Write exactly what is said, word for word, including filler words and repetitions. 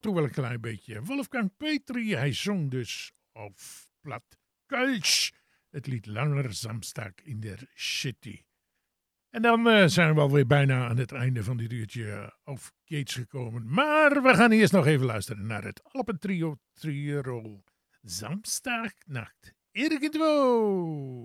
toch wel een klein beetje. Wolfgang Petri, hij zong dus op plat Kölsch het lied Langer Samstag in der City. En dan uh, zijn we alweer bijna aan het einde van dit uurtje of Gates gekomen. Maar we gaan eerst nog even luisteren naar het Alpentrio Trio Samstagnacht. Irgendwo.